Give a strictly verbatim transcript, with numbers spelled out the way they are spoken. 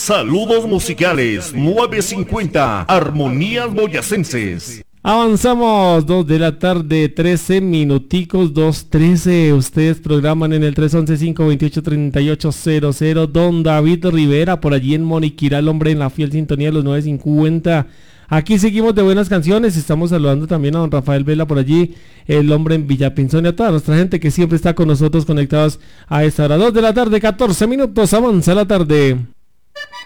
Saludos musicales nueve cincuenta, Armonías Boyacenses. Avanzamos, dos de la tarde, trece minuticos, dos trece. Ustedes programan en el tres once, cinco veintiocho, treinta y ocho cero cero. Don David Rivera, por allí en Moniquirá, el hombre en la fiel sintonía de los nueve cincuenta. Aquí seguimos de buenas canciones. Estamos saludando también a don Rafael Vela por allí, el hombre en Villapinzón, y a toda nuestra gente que siempre está con nosotros conectados a esta hora. dos de la tarde, catorce minutos. Avanza la tarde.